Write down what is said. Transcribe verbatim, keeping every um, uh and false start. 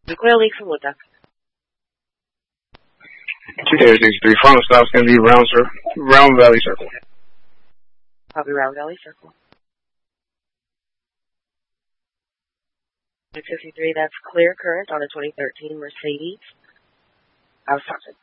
The Quail Lake from Wood Duck. two David sixty-three. Final stop's going to be Round, Round Valley Circle. Copy, Round Valley Circle. two fifty-three, that's clear current on a twenty thirteen Mercedes. I was talking.